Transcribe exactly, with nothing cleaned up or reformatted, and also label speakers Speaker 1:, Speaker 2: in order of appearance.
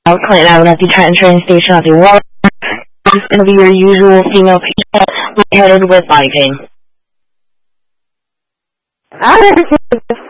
Speaker 1: Clinton Avenue at the Trenton train station at the Wall. It's going to be your usual female patient lightheaded with body pain.